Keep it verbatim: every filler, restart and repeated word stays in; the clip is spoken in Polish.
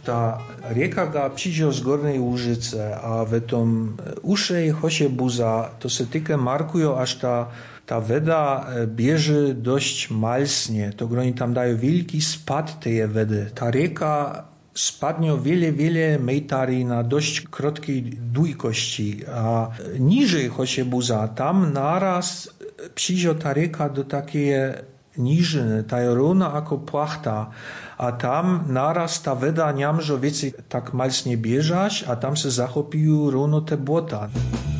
ta rieka ga przyjdzie z Górnej Łużyce, a w tom uszej chosie buza, to se tykę markują, aż ta ta weda bierze dość malsnie, to oni tam dają wielki spad tej wedy. Ta rieka spadnie wiele, wiele metari na dość krótkiej dłujkości, a niżej chosie buza, tam naraz przyjdzie ta rieka do takiej niżyny, ta je równa jako płachta, a tam naraz ta weda nie może więcej tak malsnie bieżać, a tam se zachopiły równo te błota.